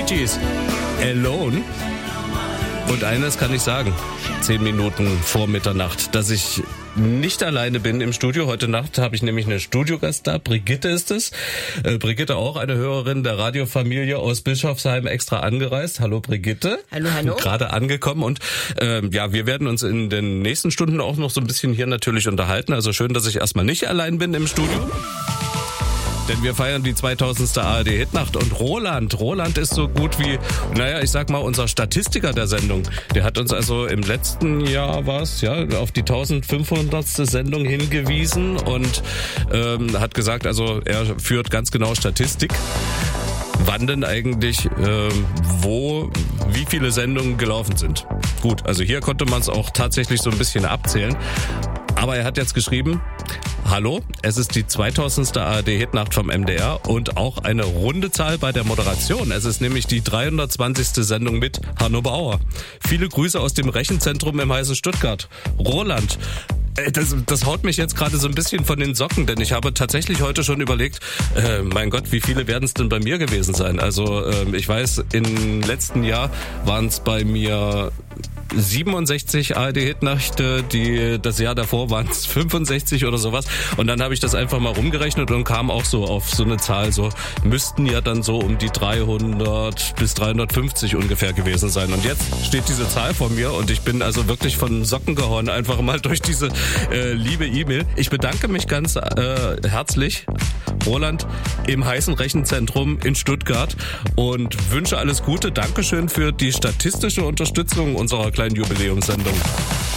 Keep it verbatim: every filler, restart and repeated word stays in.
Bee Gees, Alone. Und eines kann ich sagen, zehn Minuten vor Mitternacht, dass ich nicht alleine bin im Studio. Heute Nacht habe ich nämlich einen Studiogast da. Brigitte ist es. Äh, Brigitte auch, eine Hörerin der Radiofamilie aus Bischofsheim, extra angereist. Hallo Brigitte. Hallo, hallo. Gerade angekommen und ähm, ja, wir werden uns in den nächsten Stunden auch noch so ein bisschen hier natürlich unterhalten. Also schön, dass ich erstmal nicht allein bin im Studio. Denn wir feiern die zweitausendste A R D-Hitnacht und Roland, Roland ist so gut wie, naja, ich sag mal, unser Statistiker der Sendung. Der hat uns also im letzten Jahr was, ja, auf die eintausendfünfhundertste Sendung hingewiesen und ähm, hat gesagt, also er führt ganz genau Statistik. Wann denn eigentlich, ähm, wo, wie viele Sendungen gelaufen sind. Gut, also hier konnte man es auch tatsächlich so ein bisschen abzählen. Aber er hat jetzt geschrieben, hallo, es ist die zweitausendste A R D-Hitnacht vom M D R und auch eine runde Zahl bei der Moderation. Es ist nämlich die dreihundertzwanzigste Sendung mit Hanno Bauer. Viele Grüße aus dem Rechenzentrum im heißen Stuttgart. Roland. Das, das haut mich jetzt gerade so ein bisschen von den Socken, denn ich habe tatsächlich heute schon überlegt, äh, mein Gott, wie viele werden es denn bei mir gewesen sein? Also äh, ich weiß, im letzten Jahr waren es bei mir siebenundsechzig A R D-Hitnächte, die das Jahr davor waren es fünfundsechzig oder sowas. Und dann habe ich das einfach mal rumgerechnet und kam auch so auf so eine Zahl, so müssten ja dann so um die dreihundert bis dreihundertfünfzig ungefähr gewesen sein. Und jetzt steht diese Zahl vor mir und ich bin also wirklich von Socken gehauen, einfach mal durch diese äh, liebe E-Mail. Ich bedanke mich ganz äh, herzlich, Roland, im heißen Rechenzentrum in Stuttgart und wünsche alles Gute. Dankeschön für die statistische Unterstützung unserer kleinen Jubiläumssendung.